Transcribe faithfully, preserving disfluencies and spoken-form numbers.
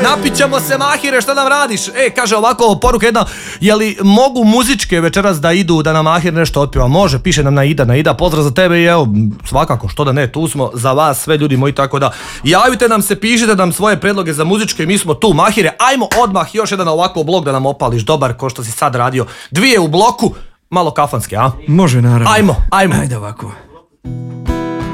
napit ćemo se, Mahire, šta nam radiš? E, kaže ovako, poruka jedna, je li mogu muzičke večeras da idu, da nam Mahir nešto otpiva? Može, piše nam Naida, Naida, pozdrav za tebe i evo, svakako, što da ne, tu smo za vas, sve ljudi moji, tako da javite nam se, pišite nam svoje predloge za muzičke, mi smo tu. Mahire, ajmo odmah još jedan ovako blok da nam opališ, dobar, ko što si sad radio. Dvije u bloku, malo kafanske, a? Može, naravno. Ajmo, ajmo. Ajde ovako.